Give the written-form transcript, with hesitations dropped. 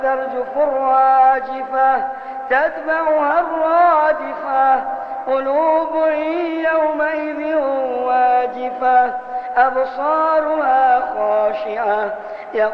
ترجف الراجفة تتبعها الرادفة قلوب يومئذ واجفة أبصارها خاشعة